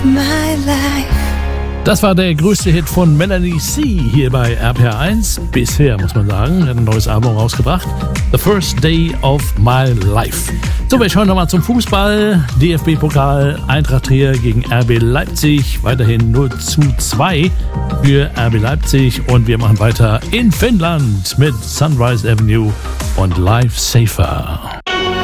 my life. Das war der größte Hit von Melanie C. hier bei RPR1. Bisher, muss man sagen. Hat ein neues Album rausgebracht. The First Day of My Life. So, wir schauen nochmal zum Fußball. DFB-Pokal, Eintracht Trier gegen RB Leipzig. Weiterhin 0:2 für RB Leipzig. Und wir machen weiter in Finnland mit Sunrise Avenue und Life Safer.